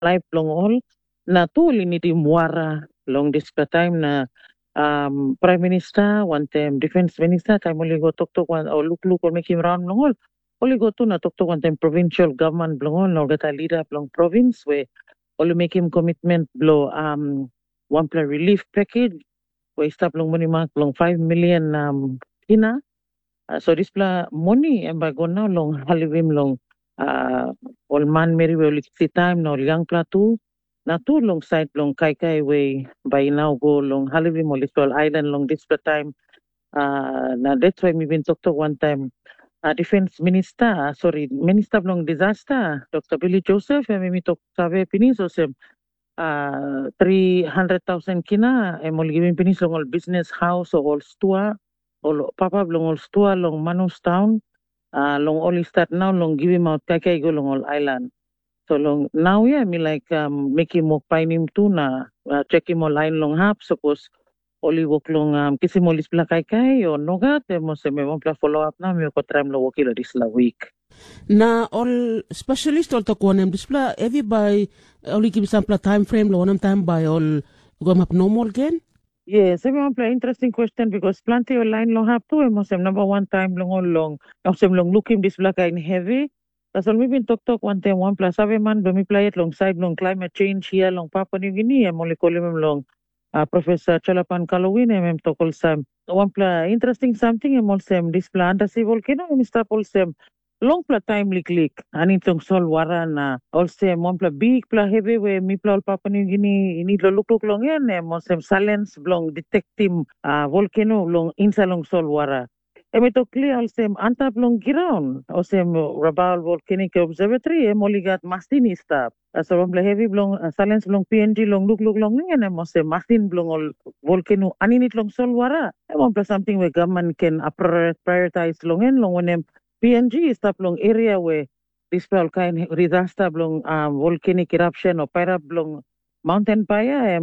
life long all na tu liniti muara long this time na Prime Minister one time Defense Minister time only go talk one or look or make him round long all only go to na talk one time provincial government long all no get a leader long province where only make him commitment blow one plan relief package where stop long money mark long 5 million kina. So this pla money and by go now long halivim long all man meri we si time no young pla tu na tu long side long kai way by now go long halivim all island long this pla time na that's why me been talk to one time defense minister minister long disaster Dr. Billy Joseph and me talk sabe pinis so sem 300,000 kina and all giving pinis long all business house or all store all papa long all store long Manus town long only start now long give him out kai go long all island so long now yeah me like make him walk by him too na check him all line long hap suppose only walk long kisi mo lis pla kai o noga te mo se me pla follow up na me ko try lo walk ilo this la week na all specialist all to konem display everybody only give some time frame lo one time by all go up normal again. Yes, everyone play interesting question because plenty of line long have to mosem number one time long mosem long looking this black in heavy. That's all we been talk one time one plus seven man but me play it long side long climate change here long Papua New Guinea I'm only calling him long Professor Chalapan Kalawin I'm talk all some one play interesting something I'm also this plan the sea volcano I'm stop also long pla time lick ani tong sol wara na also mon pla big pla heavy we mi pla all Papua New Guinea ini lo look long yan mosem silence blong detecting volcano long insa long sol wara emi to clear also anta blong ground also Rabaul Volcanic Observatory moligat mastini stop so long pla heavy blong silence blong PNG long look long yan mosem mastin blong all volcano ani nit long sol wara mon pla something where government can prioritize long en long when PNG is the long area where this kind disaster long volcanic eruption or pyra long mountain fire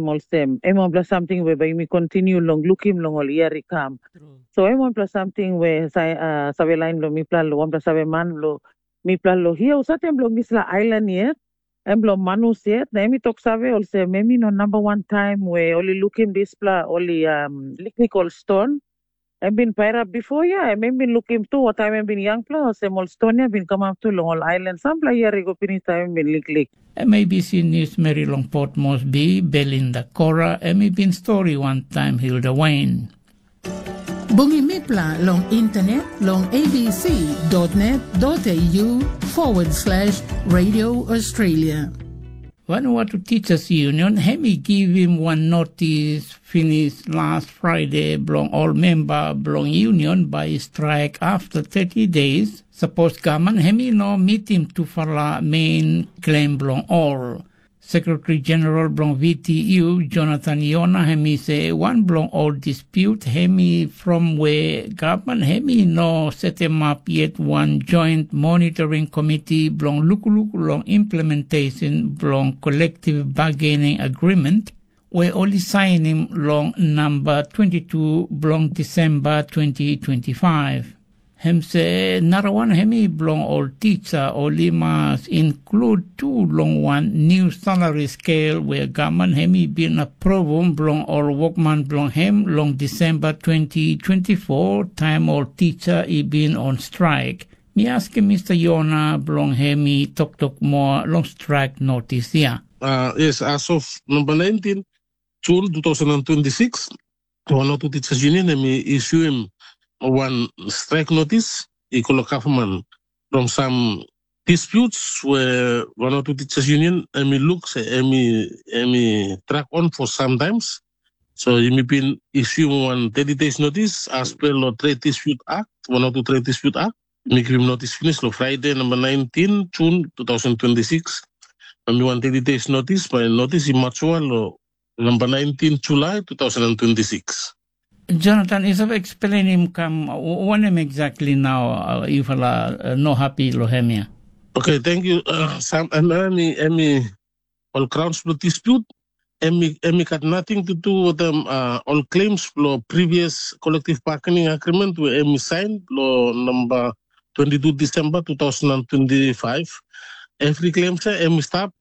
M1 plus something where by me continue long looking long all year come. So M1 plus something where sabe line lo mi plan lo 1 plus sabe man lo mi plan lo here usatem long this la island yet lo manus yet na mi talk sabe also maybe no number one time where only looking this pla only licknicol stone I've been pyra before, yeah. I've been looking to what I've been young plus Molstonia been come up to Long Island. Some player go finish time been lick. MABC News Mary Longport Mosby, Belinda Cora, been story one time Hilda Wayne. Bungi Mipla long internet long abc.net.au/Radio Australia. Vanuatu Teachers Union, Hemi give him one notice finished last Friday, belong all member belong union by strike after 30 days. Suppose government Hemi no meet him to fala main claim belong all. Secretary General belong VTU, Jonathan Iona, Hemi say one belong all dispute, Hemi from where government Hemi no set him up yet one joint monitoring committee belong lukuluku long implementation belong collective bargaining agreement where only signing long number 22 belong December 2025. Hem say narawan hemi belong all teacher only must include 2 long one new salary scale where government hemi been approved belong all workman belong hem long December 2024 time all teacher been on strike. Me ask Mr. Yona belong hemi talk more long strike notice here. Yes, as of number 19 June 2026, Vanuatu Teachers Union hemi issue him one strike notice, equal government from some disputes where Vanuatu Teachers Union looks track on for sometimes. So you may been issuing one 30 days notice as per the Trade Dispute Act, Vanuatu Trade Dispute Act. Make him notice finish lo Friday number 19 June 2026. And one 30 days notice by notice in Machua lo number 19 July 2026. Jonathan, is of explaining come when exactly now if no happy lohemia. Okay, thank you. Some any all grounds for dispute. Got nothing to do with them. All claims for previous collective bargaining agreement where signed law number 22 December 2025. Every claim say stop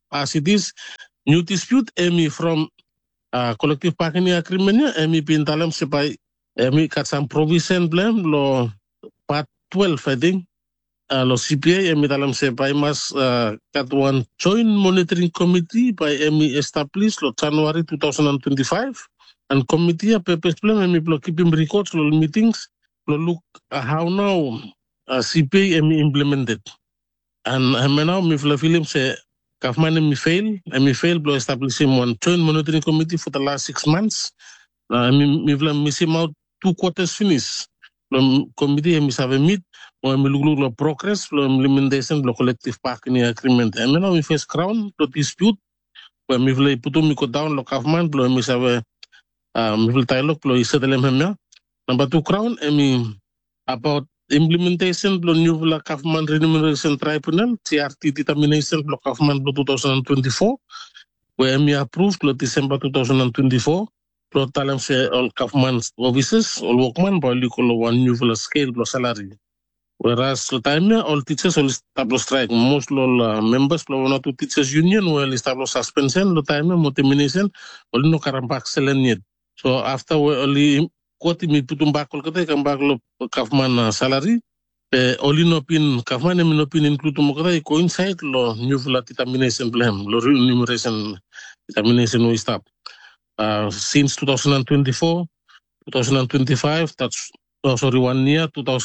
as it is, new dispute, emi from collective bargaining agreement, emi pintalam sepay, emi kat some provision blem lo part 12, I think. Lo CPA, emi talam sepay mas kat one joint monitoring committee by emi established lo January 2025. And committee purpose blem, emi lo keeping records lo meetings, lo look how now CPA emi implemented. And now mi film say government emi fail blo establishing one joint monitoring committee for the last 6 months. Mi missing out 2 quarters finish. Lo committee emi have meet or emi look lo progress lo implementation lo collective bargaining agreement. And now mi face crown lo dispute where mi putum mi go down lo government lo emi have mi dialogue lo isetelem hemya. Number 2 crown emi about implementation of new government remuneration tribunal CRT determination of government 2024 where we approved December 2024 plot talam se all government offices all workman by one new scale plus salary whereas the time all teachers all establish strike most all members not to teachers union will establish suspension the time termination all no karampak selen so after we only Koti mi putum bakol kata ikan baklo government salary oli no pin government mi no pin include mo kata coincide lo new determination plan lo remuneration determination we stop since 2024 2025 that's 1 year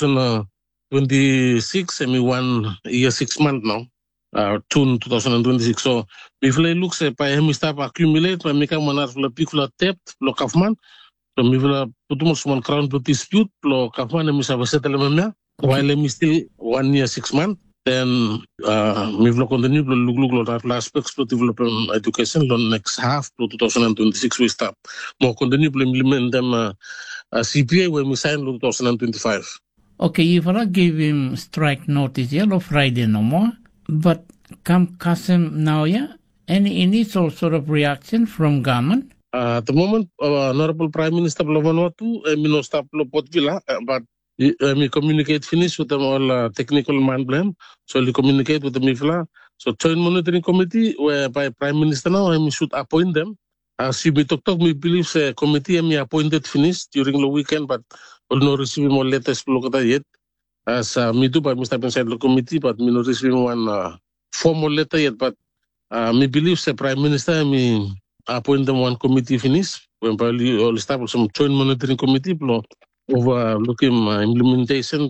2026 and 1 year 6 months now June 2026 so if we look say pa hemi stop accumulate pa mi kan manar lo pikula debt lo government so mi vela putumos one crown to dispute lo government mi sa settlement while mi still 1 year 6 months then mi vela continue lo look lo aspects to development education lo next half to 2026 we stop mo continue to implement them CPA when we sign lo 2025. Okay, if I give him strike notice yellow Friday no more, but come Kasim now, yeah? Any initial sort of reaction from government? At the moment, Honorable Prime Minister Vanuatu, no stop Potvilla, but we communicate finish with them all technical man blame. So we communicate with the MIFLA. So joint monitoring committee, whereby Prime Minister now, we should appoint them. As we talk, we believe the committee we appointed finished during the weekend, but we'll not receive more letters yet. As me do by Mr. Inside the committee, but we not receive one formal letter yet. But me believe the Prime Minister we appoint them one committee finish, whereby we will establish some joint monitoring committee overlooking implementation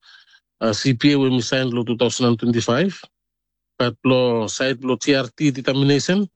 CPA when we signed law 2025, but law side law TRT determination.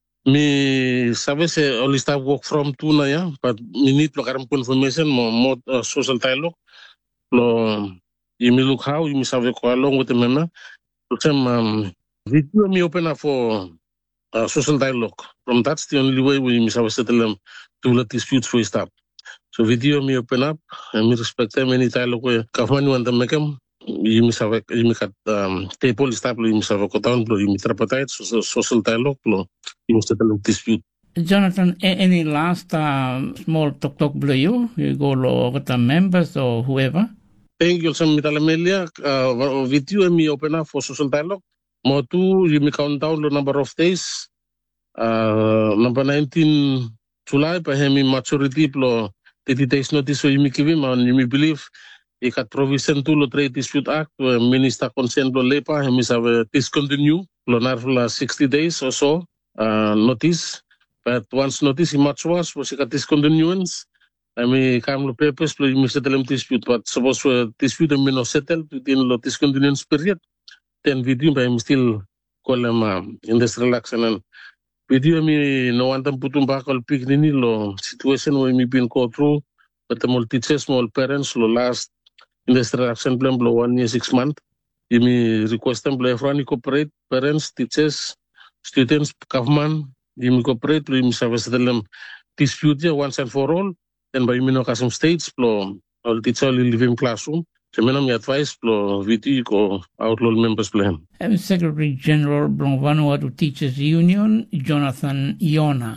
Me sabe se only start work from tuna ya, but me need lo karam confirmation more social dialogue. Lo you me look how you me sabe ko along with the member. So video me open up for social dialogue. From that's the only way we me sabe settle them to let disputes for stop. So video me open up and me respect them any dialogue where government want to make them. You me sabe you me kat table stop you me sabe ko down you me tripartite social dialogue lo you me settle dispute. Jonathan, any last small talk blue you go over the members or whoever? Thank you, Sam Mitalamelia. Video me open up for social dialogue. More two, you me count down the number of days. Number 19 July, by him maturity plo 30 days notice so you me give him and you me believe ikat provision to lo trade dispute act minister consent lo lepa him is have discontinue lo narfla 60 days or so notice but once notice he much was ikat discontinuance I mean come lo papers lo you me settle dispute but suppose dispute me no settle within lo discontinuance period then video by him still call him industrial action and video me no want them putum bakal pick nini lo situation where me been go through but the teachers small parents lo last industrial action plan lo 1 year 6 months. You me request them play everyone cooperate parents teachers students government you me cooperate lo me service them dispute once and for all then by me no kasum states lo all teacher live in classroom. So me advice lo video ko outlaw members plan. Secretary General Vanuatu Teachers Union Jonathan Iona.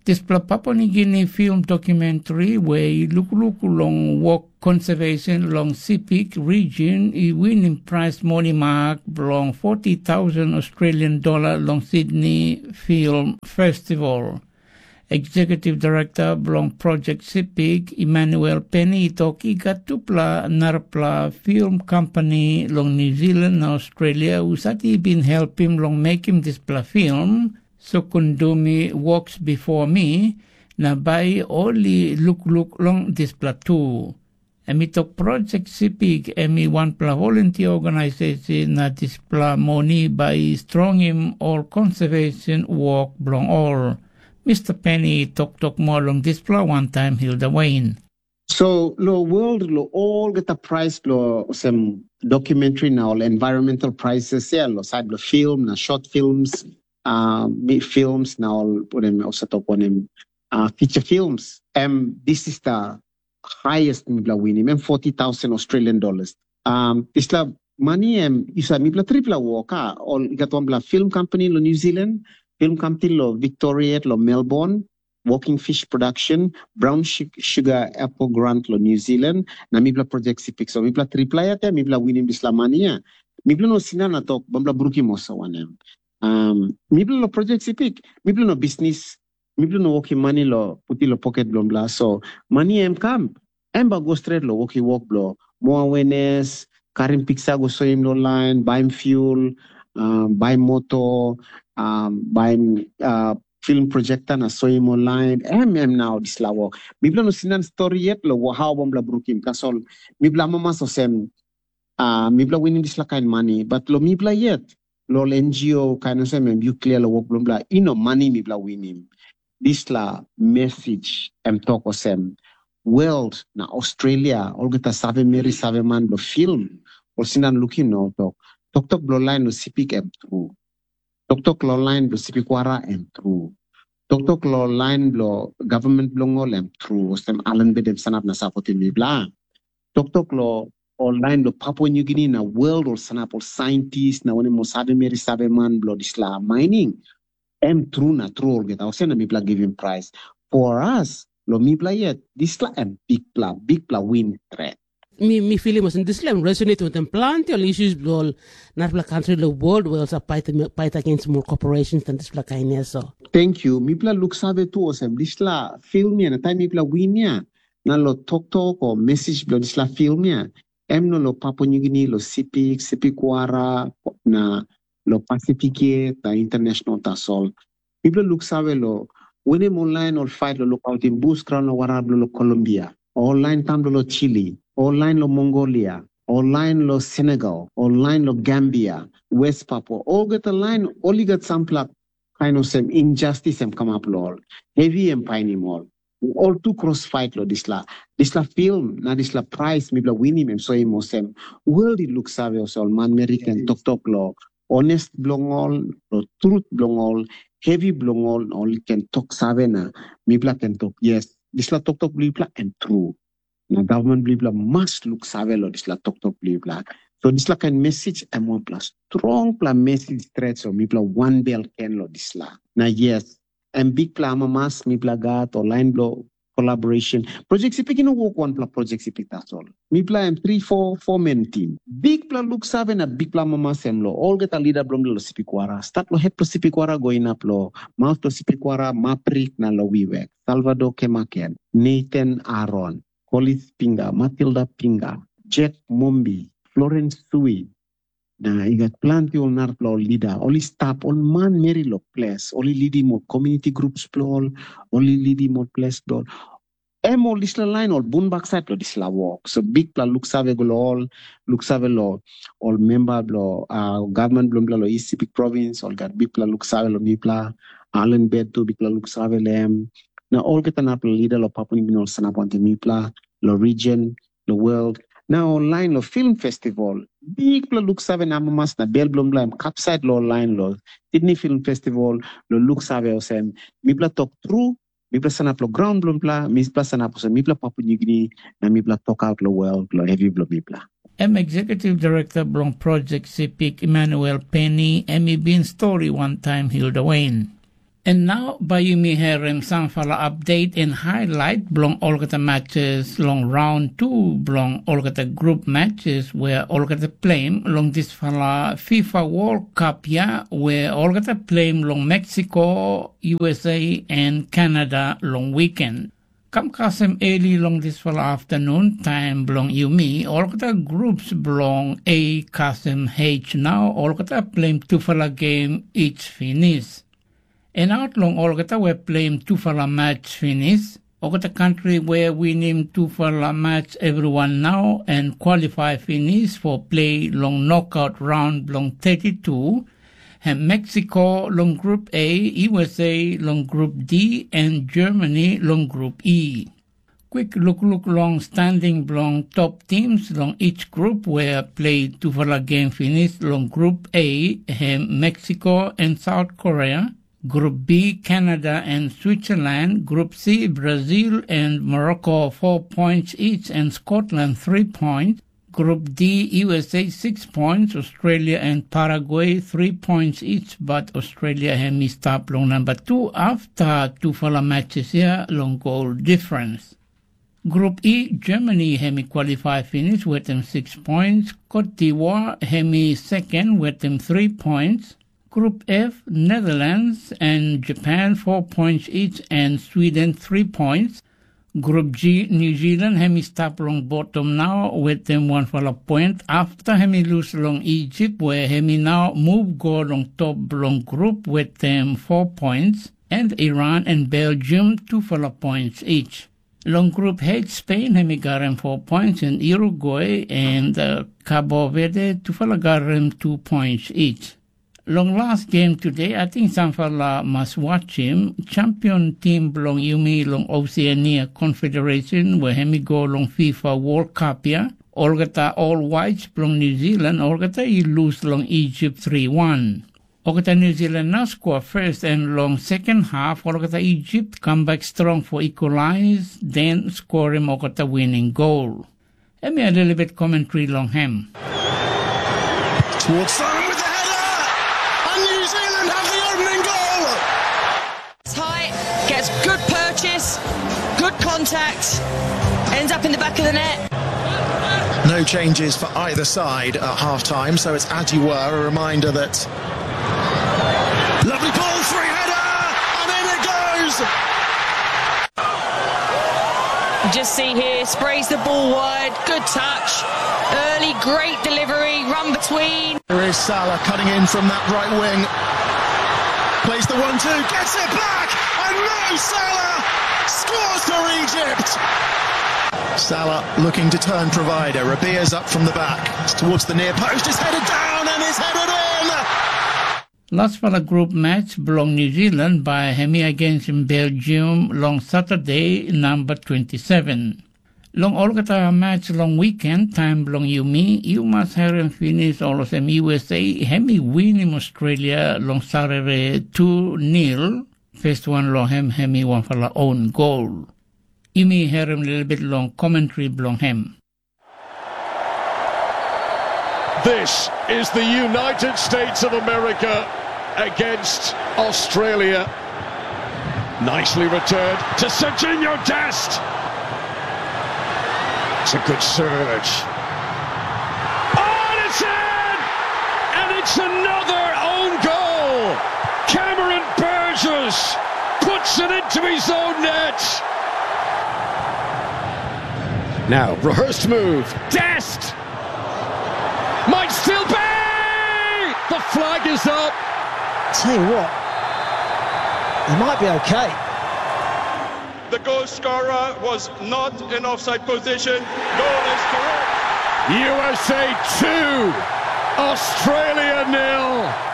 This Papua New Guinea film documentary where look long walk conservation long Sepik region is winning prize money mark long 40,000 Australian dollar long Sydney Film Festival. Executive Director belong Project Sepik Emmanuel Penny Toki Gatupla Narpla Film Company long New Zealand and Australia who's been helping long making this film. So kundumi walks before me na by only look long this plateau. Emi tok Project Sepik emi one pla volunteer organization na this pla money by strong him all conservation walk belong all. Mr. Penny talk more long this pla one time Hilda Wayne. So lo world lo all get a prize lo some documentary now environmental prizes yeah lo side lo film na short films. Films now also talk on feature films. This is the highest mibla winning, 40,000 Australian dollars. Isla money isa mibla tripla waka all gatwambla film company lo New Zealand, film company lo Victoria lo Melbourne, Walking Fish Production, Brown Sugar Apple Grant lo New Zealand, na mibla Project Sepik. So mibla tripla yata mibla winning bisla money. Mibla no sinana talk bambla bruki mo sa wanem. Miblo lo Project Sepik, miblo no business, miblo no walking money lo puti lo pocket blom so money come, ba go straight lo walkie walk blo, more awareness, karim pizza go so him no line, buy fuel, buy motor, buy film projector na so him online, now this la walk. Miblo no sinan story yet lo how bom la brukim kasol, mibla mama so sem, mibla winning this la kind money, but lo mibla yet. Lol NGO kind of say you clear la work blah money mi bla winning. This la message talk osem world na Australia all get a save Mary save man lo film or sinan looking no talk blo line lo Sepik true. Talk lo line lo Sepik wara true. Talk lo line lo government blongol true osem Alan bedem sanap na sapotin mi bla. Talk lo online lo Papua New Guinea na world or sanapol scientists na wani mo sabe meri sabe man blo disla mining true na true or get I na mipla giving prize for us lo mipla yet disla big pla win threat mi feeling was in this level resonate with them plenty of issues blo narpla country the world will fight against more corporations than this pla kindness so thank you mipla look sabe tu osem disla film ya na time mipla win ya na lo talk or message blo disla film ya no lo Papua New Guinea, lo Sepik wara, na lo Pacific, the international tasol. People look sabe lo, when them online or fight lo look out in Bush Crown lo wara lo Colombia, online tam lo Chile, online lo Mongolia, online lo Senegal, online lo Gambia, West Papua, all get a line, only get some kind of some injustice come up lo, heavy and piney more. All two cross fight lo disla film na disla prize mibla winning so imosem world it looks save so man American talk lo honest blongol lo truth blongol heavy blongol only can talk save na mibla can talk yes disla talk blibla and true na government blibla must look save lo disla talk blibla so disla can message and one plus strong pla message threat so mibla one bell can lo disla na yes and big pla mamas mi plagat or line blow collaboration Project Sepik no work one pla Project Sepik that's all mi pla 3-4 men team big pla look seven a big pla mamas em lo all get a leader blom lo Sepik wara start lo head pro Sepik wara going up lo mouth to Sepik wara maprik na lo wiwek Salvador Kemaken Nathan Aaron Collis Pinga Matilda Pinga Jack Mombi Florence Sui na igat plenty on nar plo leader only stop on man meri lo place only leading more community groups plo only leading more place do all this line all bun backside lo this la walk so big pla look save all look save lo all member lo government blom lo East Sepik province all got big pla look save lo mi pla Allen bed to big pla look save lem na all get an leader lo Papua New Guinea sanaponte mi pla lo region the world. Now online lo film festival big pla look save na mamas na bel blom blam capside lo online lo Sydney Film Festival lo look save osem mi pla talk through mi pla sana plo ground blom pla mi pla sana po mi pla Papua New Guinea na mi pla talk out lo world lo heavy blom mi pla Executive Director blong Project Sepik Emmanuel Penny been story one time Hilda Wayne And now, Bayumi Herem Sanfala update and highlight belong all the matches long round 2 belong all the group matches where all the play long this fala FIFA World Cup where all the play long Mexico, USA and Canada long weekend. Come kasem early long this fala afternoon time belong Yumi all the groups belong A kasem H now all the play 2 fala game each finish. And out long Olgata were playing 2 fala match finish. Olgata country where we name 2 fala match everyone now and qualify finish for play long knockout round long 32. And Mexico long group A, USA long group D and Germany long group E. Quick look long standing long top teams long each group where played 2 fala game finish long group A, Mexico and South Korea. Group B, Canada and Switzerland. Group C, Brazil and Morocco 4 points each and Scotland 3 points. Group D, USA 6 points. Australia and Paraguay 3 points each, but Australia hemi stop long number 2 after 2 fala matches here long goal difference. Group E, Germany hemi qualify finish with them 6 points. Cote d'Ivoire hemi second with them 3 points. Group F, Netherlands and Japan 4 points each and Sweden 3 points. Group G, New Zealand hemi stop long bottom now with them 1 fala point after hemi lose long Egypt where hemi now move go long top long group with them 4 points and Iran and Belgium 2 fala points each. Long group H, Spain hemi garem 4 points and Uruguay and Cabo Verde 2 fala garem 2 points each. Long last game today, I think Sanfala must watch him. Champion team belong Yumi long Oceania Confederation where hemi go long FIFA World Cup Olgata all whites belong New Zealand. Olgata you lose long Egypt 3-1. Olgata New Zealand now score first and long second half. Olgata Egypt come back strong for equalize, then score him Olgata winning goal. Let me a little bit commentary long him. Towards Simon with the header! And New Zealand have the opening goal! It's high, gets good purchase, good contact, ends up in the back of the net. No changes for either side at half-time, so it's as you were, a reminder that... Lovely ball, free header, and in it goes! Just see here, sprays the ball wide, good touch, early, great delivery, run between. There is Salah cutting in from that right wing. Plays the 1-2, gets it back, and Mo Salah scores for Egypt! Salah looking to turn provider. Rabia's up from the back. It's towards the near post. It's headed down and it's headed in. Last for the group match belong New Zealand by Hemi against Belgium long Saturday number 27. Long Olgata match long weekend time belong Yumi. You must have and finish all of them USA. Hemi win in Australia long Saturday 2-0. First one long Hemi one for their own goal. You may hear him a little bit long commentary belong him. This is the United States of America against Australia. Nicely returned to Serginho Dest. It's a good surge. Oh, and it's in! And it's another own goal. Cameron Burgess puts it into his own net. Now, rehearsed move. Dest! Might still be! The flag is up. Tell you what, he might be okay. The goal scorer was not in offside position. Goal is correct. USA 2, Australia 0.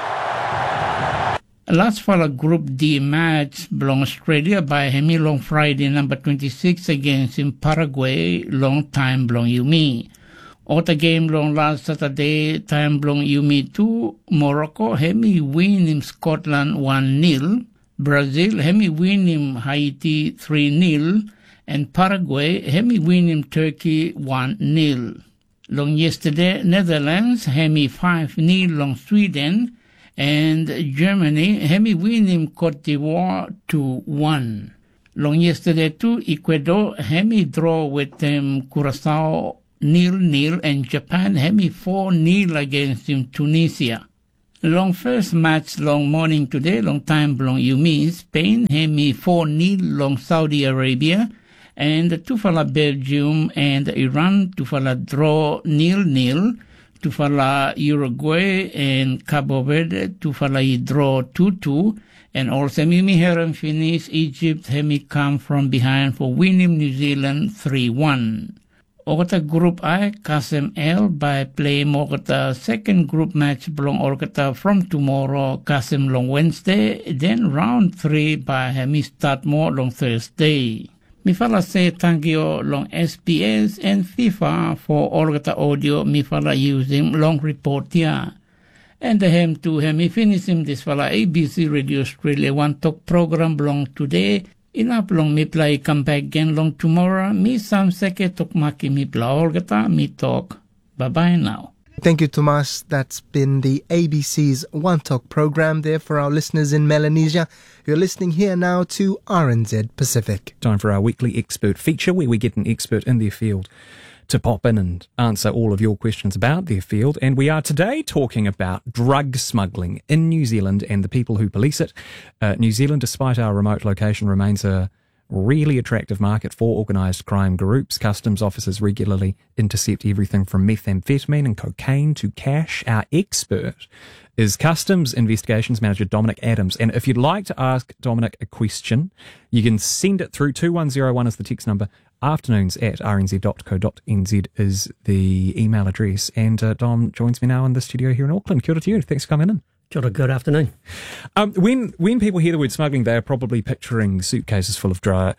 Last for a Group D match belong Australia by Hemi long Friday number 26 against in Paraguay long time belong Yumi. Other game long last Saturday time belong Yumi 2. Morocco Hemi win in Scotland 1-0. Brazil Hemi win in Haiti 3-0. And Paraguay Hemi win in Turkey 1-0. Long yesterday Netherlands Hemi 5-0 long Sweden. And Germany, hemi win him Cote d'Ivoire 2-1. Long yesterday too, Ecuador, hemi draw with Curacao 0-0, and Japan, hemi 4-0 against Tunisia. Long first match, long morning today, long time, long you mean Spain, hemi 4-0, long Saudi Arabia, and Tufala Belgium and Iran, Tufala draw 0-0, Tufala Uruguay and Cabo Verde, Tufala draw 2-2, and also Mimi Heron finish, Egypt, hemi come from behind for winning New Zealand 3-1. Ogata Group I, Kasem L by play Mogata second group match belong Ogata from tomorrow, Kasem long Wednesday, then round 3 by hemi start more long Thursday. Mifala say thank you long SBS and FIFA for Ogata audio mifala using long report here. And the hem to hemi finish him this fala ABC Radio Australia One Talk program belong today. Ina long mi play come back again long tomorrow. Mi sam seke tok maki mi pla Olgata mi talk. Bye bye now. Thank you, Tomas. That's been the ABC's One Talk program there for our listeners in Melanesia. You're listening here now to RNZ Pacific. Time for our weekly expert feature where we get an expert in their field to pop in and answer all of your questions about their field. And we are today talking about drug smuggling in New Zealand and the people who police it. New Zealand, despite our remote location, remains a really attractive market for organised crime groups. Customs officers regularly intercept everything from methamphetamine and cocaine to cash. Our expert is Customs Investigations Manager Dominic Adams. And if you'd like to ask Dominic a question, you can send it through 2101 is the text number. afternoons@rnz.co.nz is the email address. And Dom joins me now in the studio here in Auckland. Kia ora to you. Thanks for coming in. Kia ora, good afternoon. When people hear the word smuggling, they are probably picturing suitcases full of drugs,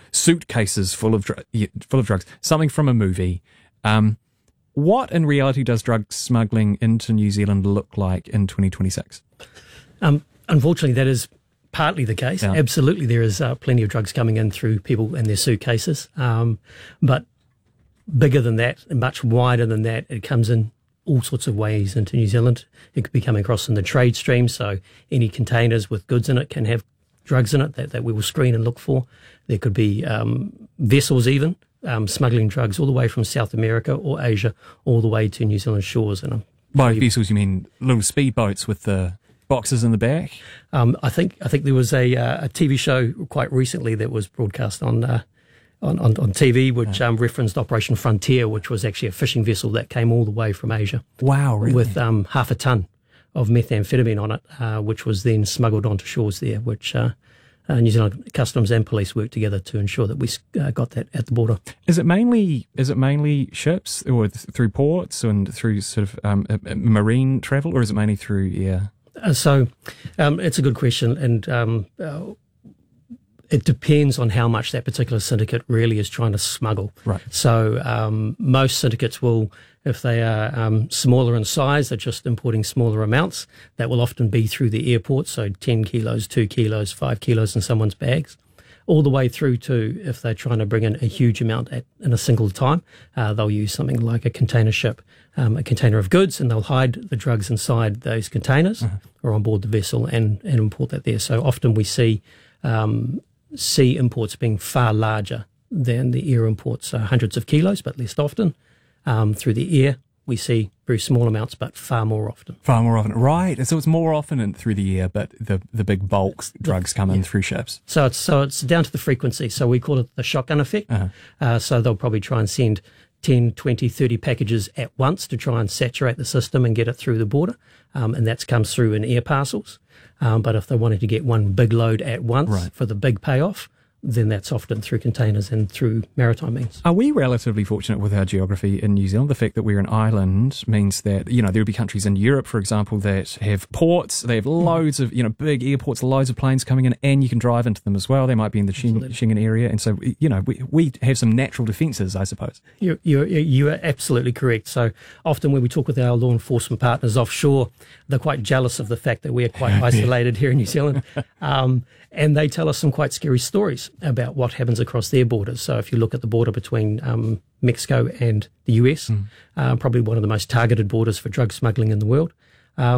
something from a movie. What in reality does drug smuggling into New Zealand look like in 2026? Unfortunately, that is partly the case. Yeah. Absolutely, there is plenty of drugs coming in through people and their suitcases. But bigger than that, and much wider than that, it comes in all sorts of ways into New Zealand. It could be coming across in the trade stream, so any containers with goods in it can have drugs in it that we will screen and look for. There could be vessels even smuggling drugs all the way from South America or Asia all the way to New Zealand shores. And by vessels you mean little speedboats with the boxes in the back? I think there was a TV show quite recently that was broadcast on TV, which referenced Operation Frontier, which was actually a fishing vessel that came all the way from Asia. Wow, really? With half a ton of methamphetamine on it, which was then smuggled onto shores there, which New Zealand Customs and Police worked together to ensure that we got that at the border. Is it mainly ships or through ports and through sort of marine travel, or is it mainly through air? So it's a good question, and it depends on how much that particular syndicate really is trying to smuggle. Right. So most syndicates will, if they are smaller in size, they're just importing smaller amounts. That will often be through the airport, so 10 kilos, 2 kilos, 5 kilos in someone's bags, all the way through to if they're trying to bring in a huge amount in a single time, they'll use something like a container ship, a container of goods, and they'll hide the drugs inside those containers or on board the vessel and import that there. So often we see sea imports being far larger than the air imports, hundreds of kilos, but less often. Through the air, we see very small amounts, but far more often. Far more often, right. So it's more often through the air, but the big bulk drugs come in through ships. So it's down to the frequency. So we call it the shotgun effect. So they'll probably try and send 10, 20, 30 packages at once to try and saturate the system and get it through the border. And that comes through in air parcels. But if they wanted to get one big load at once for the big payoff, then that's often through containers and through maritime means. Are we relatively fortunate with our geography in New Zealand? The fact that we're an island means that, there would be countries in Europe, for example, that have ports, they have loads of, big airports, loads of planes coming in, and you can drive into them as well. They might be in the Schengen area. And so, we have some natural defences, I suppose. You are absolutely correct. So often when we talk with our law enforcement partners offshore, they're quite jealous of the fact that we are quite isolated here in New Zealand. And they tell us some quite scary stories about what happens across their borders. So if you look at the border between Mexico and the US, probably one of the most targeted borders for drug smuggling in the world,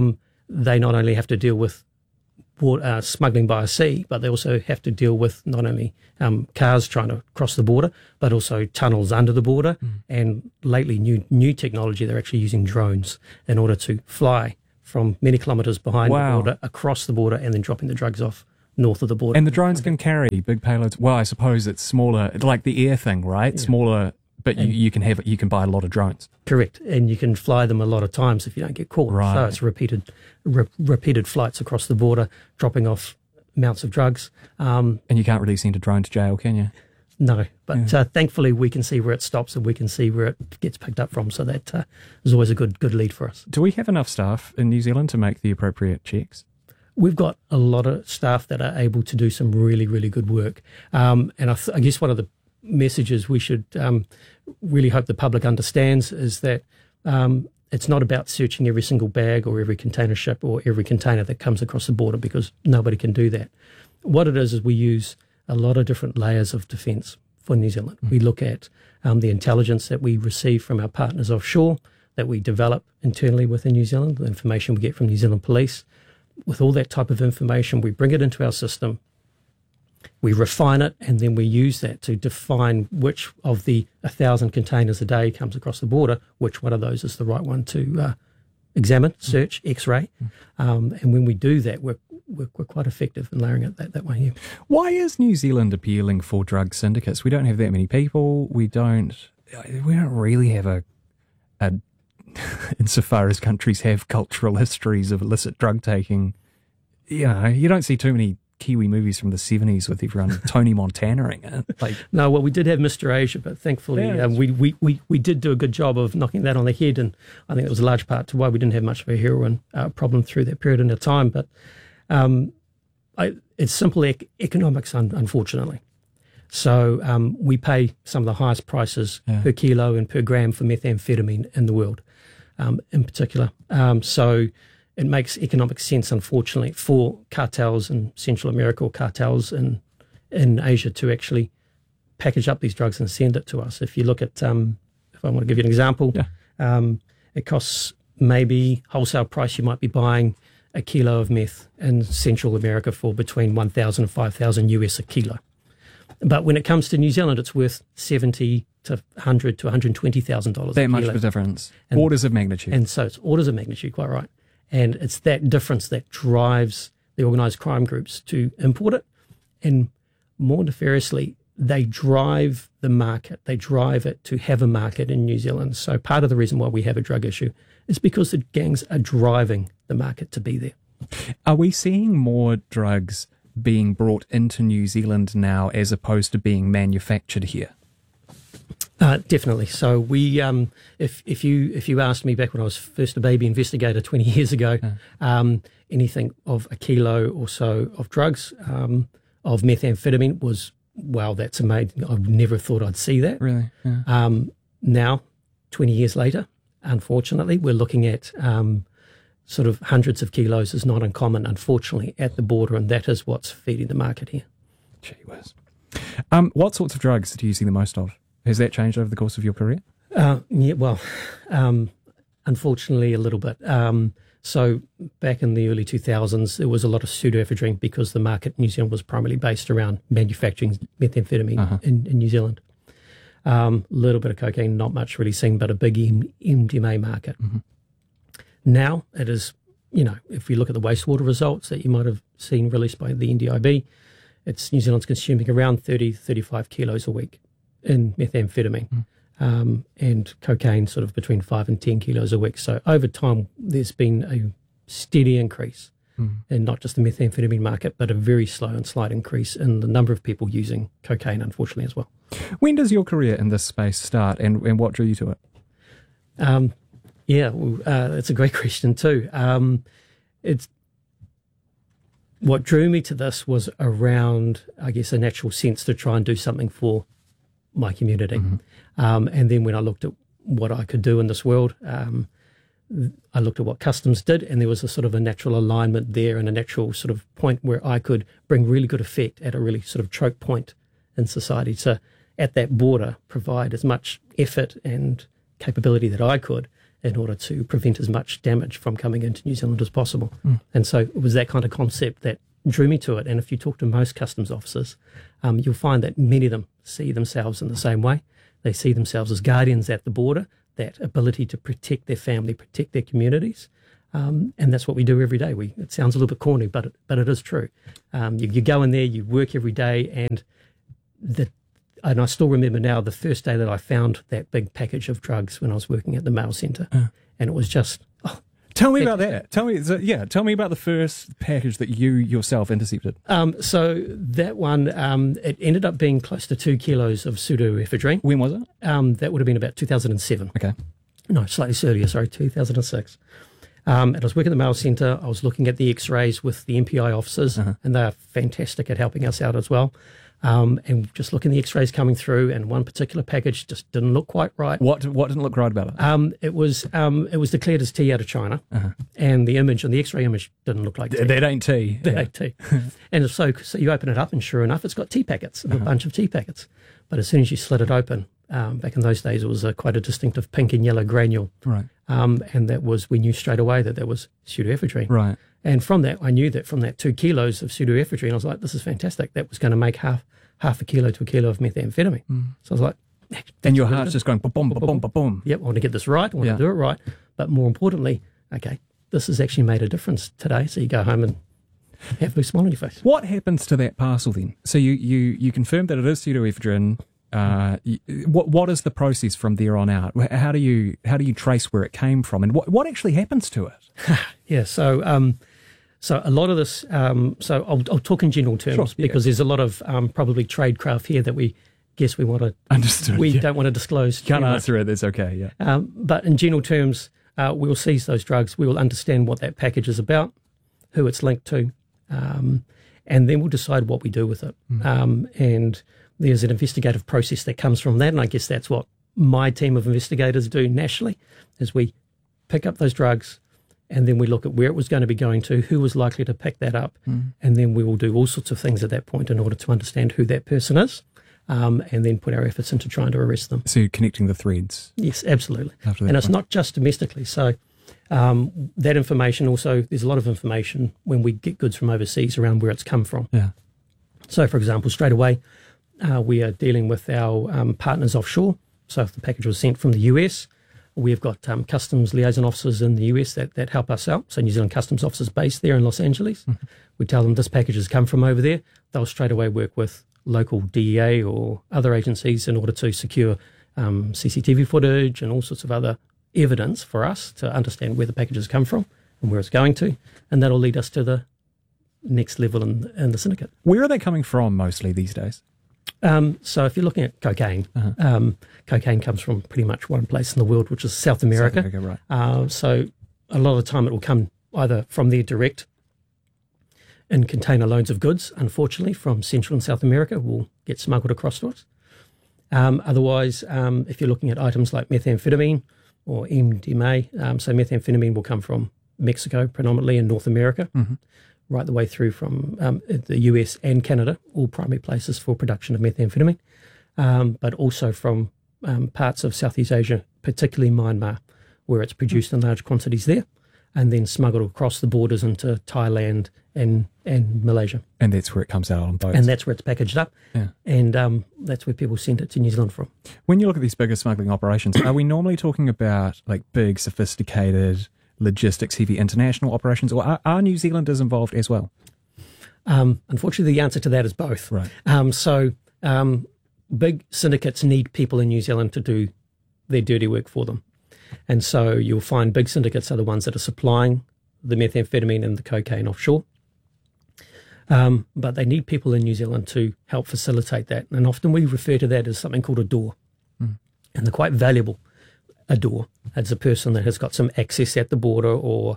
they not only have to deal with smuggling by sea, but they also have to deal with not only cars trying to cross the border, but also tunnels under the border. And lately, new technology, they're actually using drones in order to fly from many kilometres behind the border, across the border, and then dropping the drugs off north of the border. And the drones can carry big payloads. Well, I suppose it's smaller, like the air thing, right? Yeah. Smaller, but you can buy a lot of drones. Correct, and you can fly them a lot of times if you don't get caught. Right. So it's repeated flights across the border, dropping off amounts of drugs. And you can't really send a drone to jail, can you? No, but thankfully we can see where it stops and we can see where it gets picked up from. So that is always a good lead for us. Do we have enough staff in New Zealand to make the appropriate checks? We've got a lot of staff that are able to do some really, really good work. And I guess one of the messages we should really hope the public understands is that it's not about searching every single bag or every container ship or every container that comes across the border, because nobody can do that. What it is we use a lot of different layers of defence for New Zealand. We look at the intelligence that we receive from our partners offshore, that we develop internally within New Zealand, the information we get from New Zealand Police. With all that type of information, we bring it into our system, we refine it, and then we use that to define which of the 1,000 containers a day comes across the border, which one of those is the right one to examine, search, X-ray. And when we do that, we're quite effective in layering it that way. Yeah. Why is New Zealand appealing for drug syndicates? We don't have that many people. We don't really have a insofar as countries have cultural histories of illicit drug taking. You don't see too many Kiwi movies from the 70s with everyone Tony Montana-ing it. No, well, we did have Mr. Asia, but thankfully we did do a good job of knocking that on the head, and I think it was a large part to why we didn't have much of a heroin problem through that period in time. But it's simple economics, unfortunately. So we pay some of the highest prices per kilo and per gram for methamphetamine in the world, in particular. So it makes economic sense, unfortunately, for cartels in Central America or cartels in Asia to actually package up these drugs and send it to us. If you look at, if I want to give you an example, it costs maybe wholesale price, you might be buying a kilo of meth in Central America for between 1,000 and 5,000 US a kilo. But when it comes to New Zealand, it's worth $70 to $100 to $120,000. That much of a difference. Orders of magnitude. And so it's orders of magnitude, quite right. And it's that difference that drives the organised crime groups to import it. And more nefariously, they drive the market. They drive it to have a market in New Zealand. So part of the reason why we have a drug issue is because the gangs are driving the market to be there. Are we seeing more drugs being brought into New Zealand now as opposed to being manufactured here? Definitely. So we, if you asked me back when I was first a baby investigator 20 years ago, anything of a kilo or so of drugs, of methamphetamine was, wow, that's amazing. I never thought I'd see that. Really? Yeah. Now, 20 years later, unfortunately, we're looking at sort of hundreds of kilos is not uncommon, unfortunately, at the border, and that is what's feeding the market here. Gee whiz. What sorts of drugs do you see the most of? Has that changed over the course of your career? Unfortunately, a little bit. So back in the early 2000s, there was a lot of pseudoephedrine because the market in New Zealand was primarily based around manufacturing methamphetamine in New Zealand. A little bit of cocaine, not much really seen, but a big MDMA market. Now it is, if you look at the wastewater results that you might have seen released by the NDIB, it's New Zealand's consuming around 30, 35 kilos a week in methamphetamine, and cocaine sort of between 5 and 10 kilos a week. So over time, there's been a steady increase in not just the methamphetamine market, but a very slow and slight increase in the number of people using cocaine, unfortunately, as well. When does your career in this space start, and what drew you to it? It's a great question too. What drew me to this was around, I guess, a natural sense to try and do something for my community. And then when I looked at what I could do in this world, I looked at what customs did, and there was a sort of a natural alignment there and a natural sort of point where I could bring really good effect at a really sort of choke point in society to, at that border, provide as much effort and capability that I could in order to prevent as much damage from coming into New Zealand as possible. And so it was that kind of concept that drew me to it. And if you talk to most customs officers, you'll find that many of them see themselves in the same way. They see themselves as guardians at the border, that ability to protect their family, protect their communities. And that's what we do every day. It sounds a little bit corny, but it is true. You go in there, you work every day, and I still remember now the first day that I found that big package of drugs when I was working at the mail centre, and it was just. Tell me about that. Tell me about the first package that you yourself intercepted. So that one, it ended up being close to 2 kilos of pseudoephedrine. When was it? That would have been about 2007. Okay. No, slightly earlier, 2006. And I was working at the mail centre. I was looking at the x-rays with the MPI officers, and they're fantastic at helping us out as well. And just looking at the x-rays coming through, and one particular package just didn't look quite right. What didn't look right about it? It was declared as tea out of China, and the image on the x-ray image didn't look like tea. That ain't tea. That ain't tea. And so you open it up, and sure enough, it's got tea packets, a bunch of tea packets. But as soon as you slit it open, back in those days, it was quite a distinctive pink and yellow granule. Right. And we knew straight away that was pseudoephedrine. Right. And from that, I knew that from that 2 kilos of pseudoephedrine, I was like, this is fantastic. That was going to make half a kilo to a kilo of methamphetamine. So I was like... And your heart's just going boom, boom, boom, boom. Yep, I want to get this right. I want to do it right. But more importantly, okay, this has actually made a difference today. So you go home and have a big smile on your face. What happens to that parcel then? So you confirmed that it is pseudoephedrine. What is the process from there on out? How do you trace where it came from, and what actually happens to it? Yeah, so a lot of this. So I'll talk in general terms because there's a lot of probably tradecraft here that we want to. Understood. We don't want to disclose. Can't answer it. That's okay. Yeah. But in general terms, we will seize those drugs. We will understand what that package is about, who it's linked to, and then we'll decide what we do with it. And there's an investigative process that comes from that, and I guess that's what my team of investigators do nationally, is we pick up those drugs, and then we look at where it was going to be going to, who was likely to pick that up, and then we will do all sorts of things at that point in order to understand who that person is, and then put our efforts into trying to arrest them. So you're connecting the threads? Yes, absolutely. And it's not just domestically. So that information also, there's a lot of information when we get goods from overseas around where it's come from. Yeah. So, for example, straight away, we are dealing with our partners offshore. So if the package was sent from the US, we've got customs liaison officers in the US that help us out. So New Zealand customs officers based there in Los Angeles. We tell them this package has come from over there. They'll straight away work with local DEA or other agencies in order to secure CCTV footage and all sorts of other evidence for us to understand where the package has come from and where it's going to. And that'll lead us to the next level in the syndicate. Where are they coming from mostly these days? So if you're looking at cocaine, cocaine comes from pretty much one place in the world, which is South America. South America, right. So a lot of the time it will come either from there direct in container loads of goods, unfortunately, from Central and South America will get smuggled across to us. Otherwise, if you're looking at items like methamphetamine or MDMA, so methamphetamine will come from Mexico predominantly in North America. Right the way through from the US and Canada, all primary places for production of methamphetamine, but also from parts of Southeast Asia, particularly Myanmar, where it's produced in large quantities there, and then smuggled across the borders into Thailand and Malaysia. And that's where it comes out on boats. And that's where it's packaged up, and that's where people send it to New Zealand from. When you look at these bigger smuggling operations, are we normally talking about like big, sophisticated, logistics heavy international operations, or are New Zealanders involved as well? Unfortunately, the answer to that is both. Right. So big syndicates need people in New Zealand to do their dirty work for them. And so you'll find big syndicates are the ones that are supplying the methamphetamine and the cocaine offshore. But they need people in New Zealand to help facilitate that. And often we refer to that as something called a door. And they're quite valuable. A door. It's a person that has got some access at the border or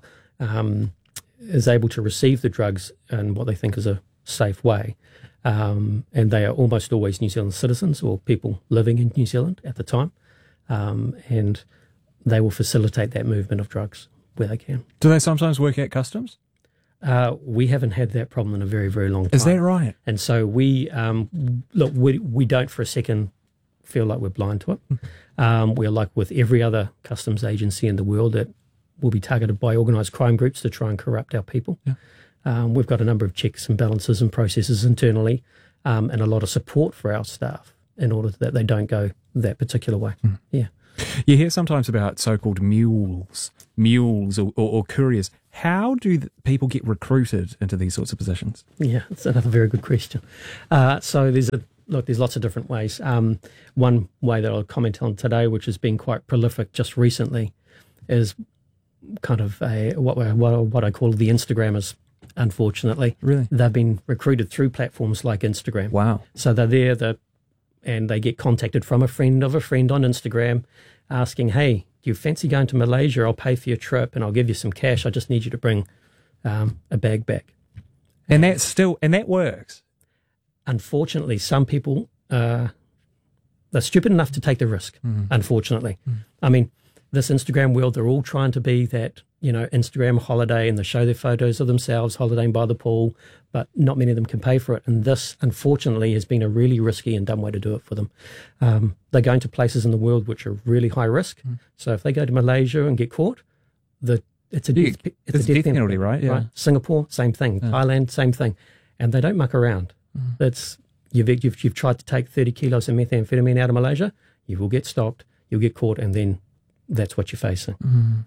is able to receive the drugs in what they think is a safe way. And they are almost always New Zealand citizens or people living in New Zealand at the time. And they will facilitate that movement of drugs where they can. Do they sometimes work at customs? We haven't had that problem in a very, very long time. Is that right? And so we don't for a second feel like we're blind to it. We're like with every other customs agency in the world that will be targeted by organised crime groups to try and corrupt our people. We've got a number of checks and balances and processes internally, and a lot of support for our staff in order that they don't go that particular way. Yeah. You hear sometimes about so-called mules or couriers. How do people get recruited into these sorts of positions? Yeah, that's another very good question. So there's lots of different ways. One way that I'll comment on today, which has been quite prolific just recently, is kind of what I call the Instagrammers. Unfortunately, really, they've been recruited through platforms like Instagram. Wow! So they're there, and they get contacted from a friend of a friend on Instagram, asking, "Hey, do you fancy going to Malaysia? I'll pay for your trip, and I'll give you some cash. I just need you to bring a bag back." And that works. Unfortunately, some people they're stupid enough to take the risk. Unfortunately, I mean, this Instagram world, they're all trying to be that, Instagram holiday, and they show their photos of themselves holidaying by the pool, but not many of them can pay for it. And this, unfortunately, has been a really risky and dumb way to do it for them. They're going to places in the world which are really high risk. So if they go to Malaysia and get caught, it's a death penalty, right? Yeah. Right? Singapore, same thing. Thailand, same thing. And they don't muck around. It's you've tried to take 30 kilos of methamphetamine out of Malaysia, you will get stopped, you'll get caught, and then that's what you're facing.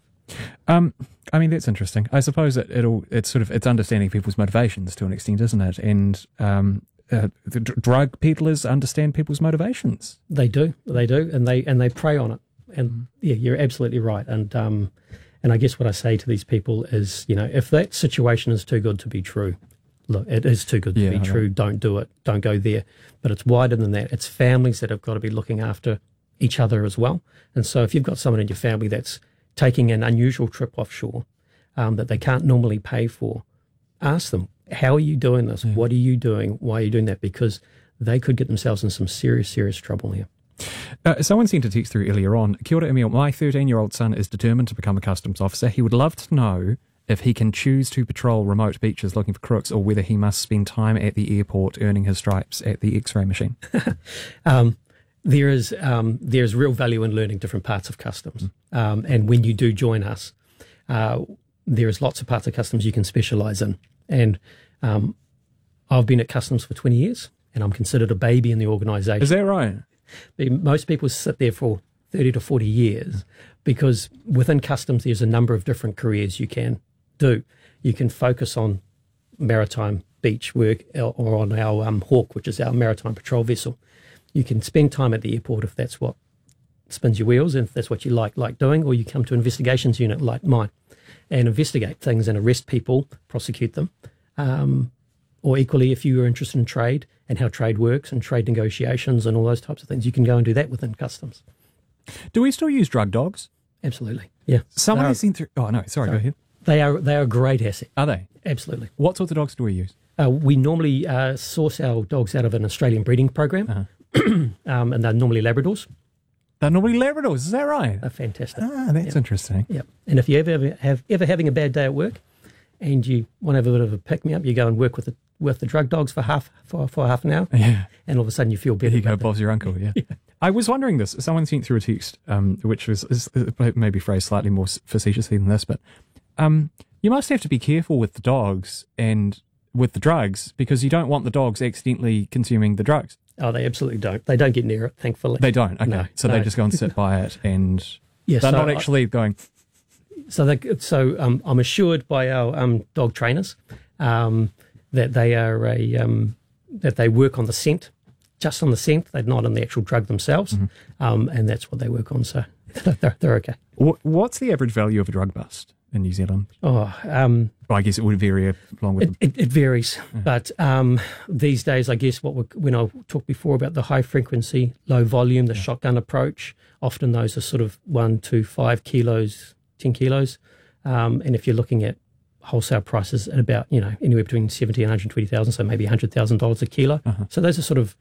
I mean, that's interesting. I suppose it's understanding people's motivations to an extent, isn't it? And the drug peddlers understand people's motivations. They do, and they prey on it. And yeah, you're absolutely right. And I guess what I say to these people is, if that situation is too good to be true, look, it is too good to be true. Don't do it. Don't go there. But it's wider than that. It's families that have got to be looking after each other as well. And so if you've got someone in your family that's taking an unusual trip offshore that they can't normally pay for, ask them, how are you doing this? What are you doing? Why are you doing that? Because they could get themselves in some serious, serious trouble here. Someone sent a text through earlier on. Kia ora, Emil. My 13-year-old son is determined to become a customs officer. He would love to know if he can choose to patrol remote beaches looking for crooks, or whether he must spend time at the airport earning his stripes at the X-ray machine. There's real value in learning different parts of customs. And when you do join us, there is lots of parts of customs you can specialise in. And I've been at customs for 20 years, and I'm considered a baby in the organisation. Is that right? Most people sit there for 30 to 40 years, because within customs there's a number of different careers you can do. You can focus on maritime beach work, or on our Hawk, which is our maritime patrol vessel. You can spend time at the airport if that's what spins your wheels, and if that's what you like doing, or you come to investigations unit like mine and investigate things and arrest people, prosecute them. Or equally, if you are interested in trade and how trade works and trade negotiations and all those types of things, you can go and do that within customs. Do we still use drug dogs? Absolutely, yeah. Someone has seen through... Oh, no, sorry, go ahead. They are a great asset. Are they? Absolutely. What sorts of dogs do we use? We normally source our dogs out of an Australian breeding program, and they're normally Labradors. They're normally Labradors, is that right? They're fantastic. That's interesting. Yeah. And if you ever having a bad day at work and you want to have a bit of a pick-me-up, you go and work with the drug dogs for half an hour, and all of a sudden you feel better. There you go, Bob's your uncle, yeah. I was wondering this. Someone sent through a text, which is maybe phrased slightly more facetiously than this, but you must have to be careful with the dogs and with the drugs, because you don't want the dogs accidentally consuming the drugs. Oh, they absolutely don't. They don't get near it, thankfully. They don't? Okay. No, they just go and sit by it, and they're not actually going... So I'm assured by our dog trainers that they are that they work on the scent, just on the scent. They're not on the actual drug themselves, and that's what they work on. So they're okay. What's the average value of a drug bust in New Zealand? Well, I guess it would vary along with... It varies, but these days, I guess when I talked before about the high frequency, low volume, the shotgun approach, often those are sort of 1 to 5 kilos, 10 kilos, and if you're looking at wholesale prices at about anywhere between 70 and 120,000, so maybe $100,000 a kilo. So those are sort of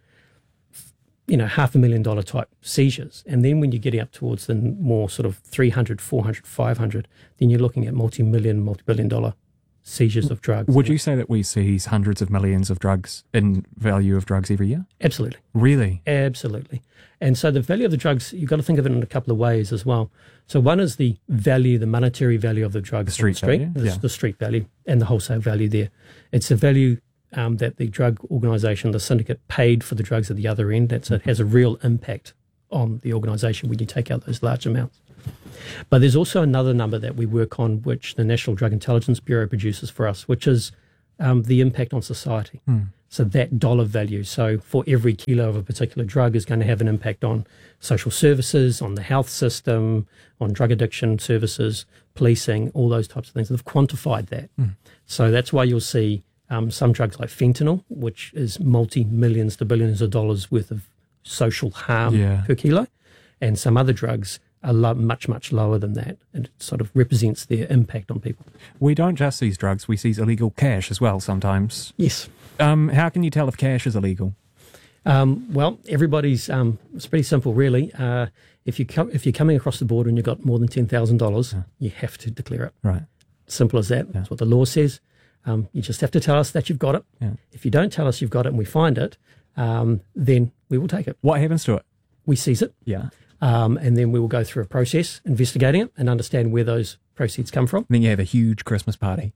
$500,000 type seizures. And then when you're getting up towards the more sort of 300, 400, 500, then you're looking at multi-billion dollar seizures of drugs. Would you say that we seize hundreds of millions of drugs in value of drugs every year? Absolutely. Really? Absolutely. And so the value of the drugs, you've got to think of it in a couple of ways as well. So one is the value, the monetary value of the drugs. The street value? The street value and the wholesale value there. It's the value that the drug organisation, the syndicate, paid for the drugs at the other end. It has a real impact on the organisation when you take out those large amounts. But there's also another number that we work on, which the National Drug Intelligence Bureau produces for us, which is the impact on society. So that dollar value. So for every kilo of a particular drug is going to have an impact on social services, on the health system, on drug addiction services, policing, all those types of things. They've quantified that. So that's why you'll see some drugs like fentanyl, which is multi-millions to billions of dollars worth of social harm per kilo, and some other drugs are much, much lower than that, and it sort of represents their impact on people. We don't just seize drugs, we seize illegal cash as well sometimes. Yes. How can you tell if cash is illegal? Well, everybody's, it's pretty simple really. If you're coming across the border and you've got more than $10,000, you have to declare it. Right. Simple as that. That's what the law says. You just have to tell us that you've got it. If you don't tell us you've got it and we find it, then we will take it. What happens to it? We seize it. Yeah. And then we will go through a process investigating it and understand where those proceeds come from. And then you have a huge Christmas party.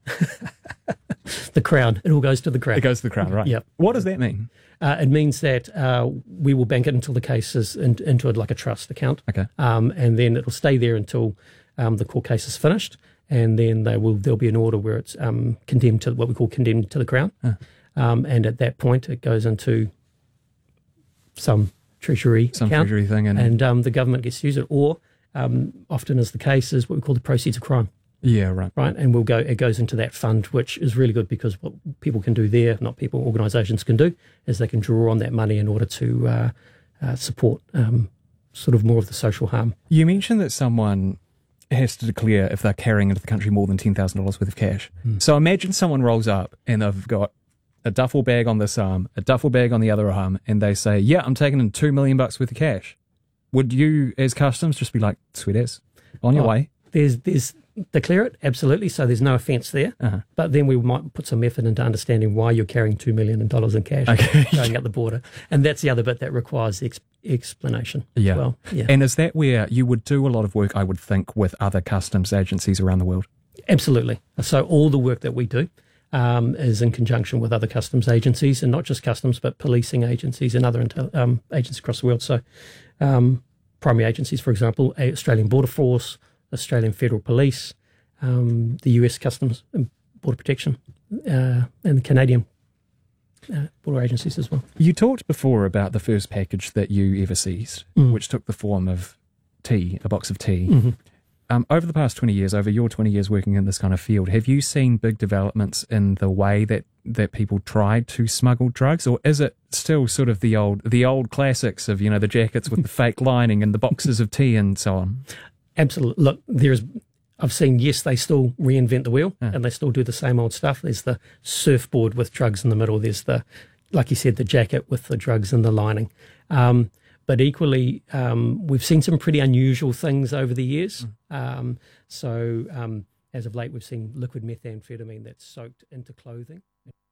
The Crown. It all goes to the Crown. It goes to the Crown, right. Yep. What does that mean? It means that we will bank it until the case is into a trust account. Okay. And then it'll stay there until the court case is finished. And then there'll be an order where it's condemned to what we call condemned to the Crown. And at that point, it goes into some treasury account, treasury thing, and the government gets to use it, or often is the case is what we call the proceeds of crime. Yeah, right. Right, and it goes into that fund, which is really good because what people can do there, not people, organisations can do, is they can draw on that money in order to support sort of more of the social harm. You mentioned that someone has to declare if they're carrying into the country more than $10,000 worth of cash. So imagine someone rolls up and they've got a duffel bag on this arm, a duffel bag on the other arm, and they say, yeah, I'm taking in $2 million worth of cash. Would you, as customs, just be like, sweet as, on your way? There's declare it, absolutely, so there's no offence there. But then we might put some effort into understanding why you're carrying $2 million in cash going up the border. And that's the other bit that requires explanation as well. Yeah. And is that where you would do a lot of work, I would think, with other customs agencies around the world? Absolutely. So all the work that we do is in conjunction with other customs agencies, and not just customs, but policing agencies and other agencies across the world. So primary agencies, for example, Australian Border Force, Australian Federal Police, the US Customs and Border Protection, and the Canadian border agencies as well. You talked before about the first package that you ever seized, which took the form of tea, a box of tea. Over the past 20 years, over your 20 years working in this kind of field, have you seen big developments in the way that people tried to smuggle drugs, or is it still sort of the old classics of, the jackets with the fake lining and the boxes of tea and so on? Absolutely. Look, I've seen, yes, they still reinvent the wheel and they still do the same old stuff. There's the surfboard with drugs in the middle. There's like you said, the jacket with the drugs in the lining. But equally, we've seen some pretty unusual things over the years. So as of late, we've seen liquid methamphetamine that's soaked into clothing.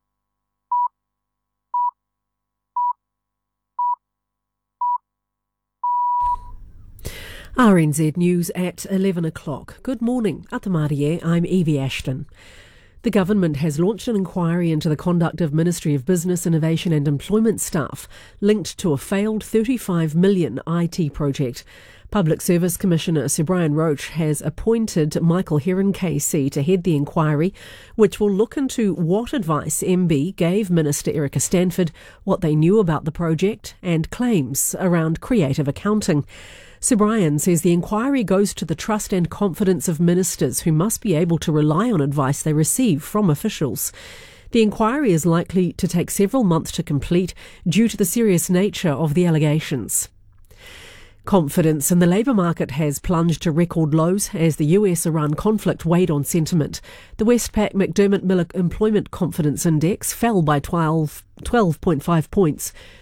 RNZ News at 11 o'clock. Good morning. Atamarie, I'm Evie Ashton. The government has launched an inquiry into the conduct of Ministry of Business, Innovation and Employment staff linked to a failed $35 million IT project. Public Service Commissioner Sir Brian Roche has appointed Michael Heron KC to head the inquiry, which will look into what advice MB gave Minister Erica Stanford, what they knew about the project and claims around creative accounting. Sir Brian says the inquiry goes to the trust and confidence of ministers who must be able to rely on advice they receive from officials. The inquiry is likely to take several months to complete due to the serious nature of the allegations. Confidence in the labour market has plunged to record lows as the US-Iran conflict weighed on sentiment. The Westpac McDermott Miller Employment Confidence Index fell by 12.5 points